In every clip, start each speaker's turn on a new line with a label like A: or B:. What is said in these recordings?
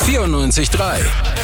A: 94.3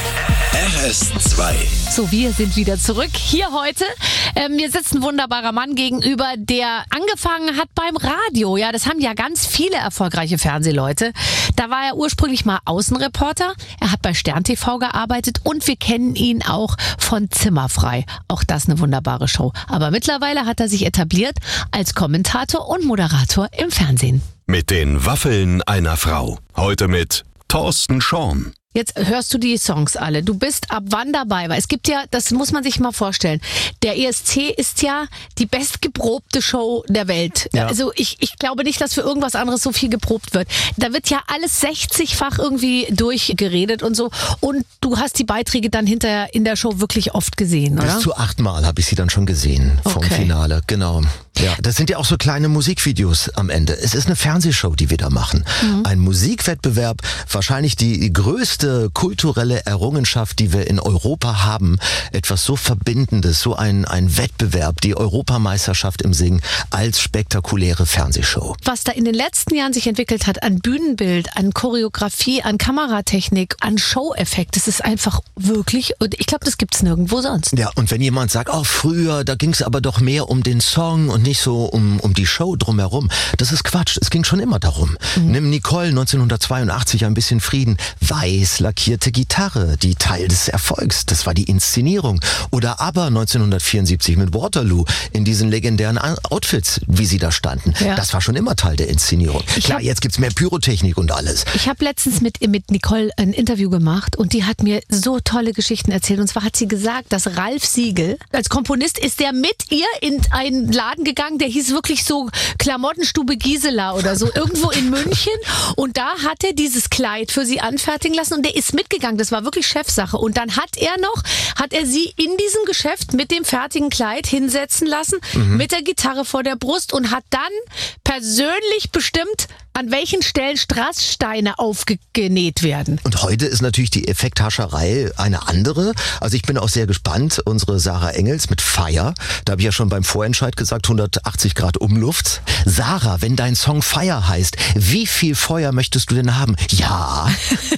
A: RS2.
B: So, wir sind wieder zurück. Hier heute. Mir sitzt ein wunderbarer Mann gegenüber, der angefangen hat beim Radio. Ja, das haben ja ganz viele erfolgreiche Fernsehleute. Da war er ursprünglich mal Außenreporter. Er hat bei Stern TV gearbeitet und wir kennen ihn auch von Zimmerfrei. Auch das eine wunderbare Show. Aber mittlerweile hat er sich etabliert als Kommentator und Moderator im Fernsehen.
A: Mit den Waffeln einer Frau. Heute mit Thorsten Schorn.
B: Jetzt hörst du die Songs alle. Du bist ab wann dabei? Weil es gibt ja, das muss man sich mal vorstellen, der ESC ist ja die bestgeprobte Show der Welt. Ja. Also ich glaube nicht, dass für irgendwas anderes so viel geprobt wird. Da wird ja alles 60-fach irgendwie durchgeredet und so. Und du hast die Beiträge dann hinterher in der Show wirklich oft gesehen, oder?
C: Bis zu 8-mal habe ich sie dann schon gesehen vom Finale, genau. Ja, das sind ja auch so kleine Musikvideos am Ende. Es ist eine Fernsehshow, die wir da machen. Ein Musikwettbewerb, wahrscheinlich die größte kulturelle Errungenschaft, die wir in Europa haben. Etwas so Verbindendes, so ein Wettbewerb, die Europameisterschaft im Singen als spektakuläre Fernsehshow.
B: Was da in den letzten Jahren sich entwickelt hat an Bühnenbild, an Choreografie, an Kameratechnik, an Show-Effekt, das ist einfach wirklich, und ich glaube, das gibt's nirgendwo sonst.
C: Ja, und wenn jemand sagt, früher, da ging's aber doch mehr um den Song und nicht so um die Show drumherum. Das ist Quatsch. Es ging schon immer darum. Nimm Nicole 1982, ein bisschen Frieden. Weiß lackierte Gitarre, die Teil des Erfolgs. Das war die Inszenierung. Oder ABBA 1974 mit Waterloo in diesen legendären Outfits, wie sie da standen. Ja. Das war schon immer Teil der Inszenierung. Klar, jetzt gibt's mehr Pyrotechnik und alles.
B: Ich habe letztens mit Nicole ein Interview gemacht und die hat mir so tolle Geschichten erzählt. Und zwar hat sie gesagt, dass Ralf Siegel, als Komponist, ist der mit ihr in einen Laden gegangen, der hieß wirklich so Klamottenstube Gisela oder so, irgendwo in München. Und da hat er dieses Kleid für sie anfertigen lassen und der ist mitgegangen. Das war wirklich Chefsache. Und dann hat er sie in diesem Geschäft mit dem fertigen Kleid hinsetzen lassen, mit der Gitarre vor der Brust und hat dann persönlich bestimmt, an welchen Stellen Strasssteine aufgenäht werden.
C: Und heute ist natürlich die Effekthascherei eine andere. Also ich bin auch sehr gespannt. Unsere Sarah Engels mit Fire, da habe ich ja schon beim Vorentscheid gesagt, 180 Grad Umluft. Sarah, wenn dein Song Fire heißt, wie viel Feuer möchtest du denn haben? Ja.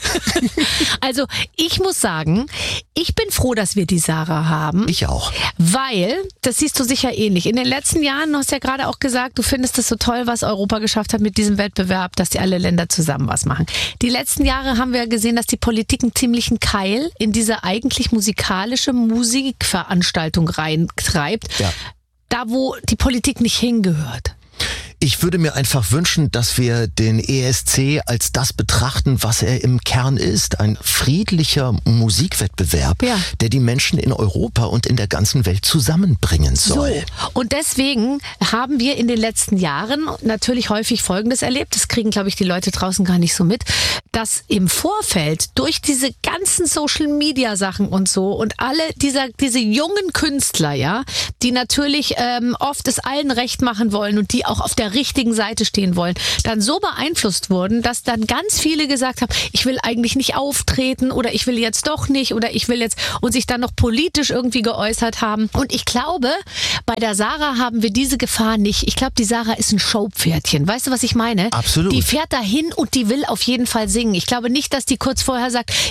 B: Also ich muss sagen, ich bin froh, dass wir die Sarah haben.
C: Ich auch.
B: Weil, das siehst du sicher ähnlich, in den letzten Jahren, du hast ja gerade auch gesagt, du findest es so toll, was Europa geschafft hat mit diesem Wettbewerb, dass die alle Länder zusammen was machen. Die letzten Jahre haben wir gesehen, dass die Politik einen ziemlichen Keil in diese eigentlich musikalische Musikveranstaltung reintreibt. Ja. Da, wo die Politik nicht hingehört.
C: Ich würde mir einfach wünschen, dass wir den ESC als das betrachten, was er im Kern ist. Ein friedlicher Musikwettbewerb, der die Menschen in Europa und in der ganzen Welt zusammenbringen soll.
B: So. Und deswegen haben wir in den letzten Jahren natürlich häufig Folgendes erlebt. Das kriegen, glaube ich, die Leute draußen gar nicht so mit. Dass im Vorfeld durch diese ganzen Social-Media-Sachen und so und alle diese jungen Künstler, die natürlich oft es allen recht machen wollen und die auch auf der richtigen Seite stehen wollen, dann so beeinflusst wurden, dass dann ganz viele gesagt haben, ich will eigentlich nicht auftreten oder ich will jetzt doch nicht oder ich will jetzt und sich dann noch politisch irgendwie geäußert haben. Und ich glaube, bei der Sarah haben wir diese Gefahr nicht. Ich glaube, die Sarah ist ein Showpferdchen. Weißt du, was ich meine?
C: Absolut.
B: Die fährt dahin und die will auf jeden Fall singen. Ich glaube nicht, dass die kurz vorher sagt,